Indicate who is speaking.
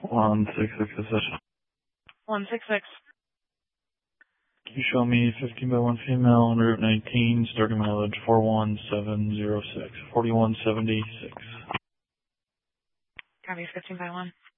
Speaker 1: 166 position.
Speaker 2: 166.
Speaker 1: Can you show me 15 by 1 female on Route 19, starting mileage 41706, 4176.
Speaker 2: Copy 15 by 1.